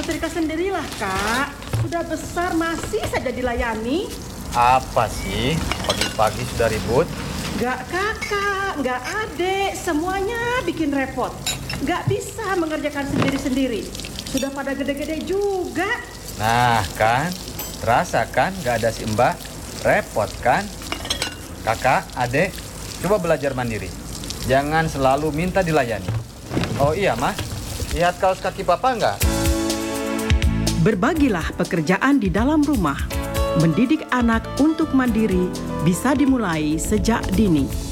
setrika sendirilah, Kak. Sudah besar masih saja dilayani. Apa sih? Pagi-pagi sudah ribut? Nggak kakak, nggak adik, semuanya bikin repot. Nggak bisa mengerjakan sendiri-sendiri. Sudah pada gede-gede juga. Nah kan, terasa kan gak ada si Mbak? Repot kan? Kakak, adik, coba belajar mandiri. Jangan selalu minta dilayani. Oh iya, Mas. Lihat kaos kaki Papa nggak? Berbagilah pekerjaan di dalam rumah. Mendidik anak untuk mandiri bisa dimulai sejak dini.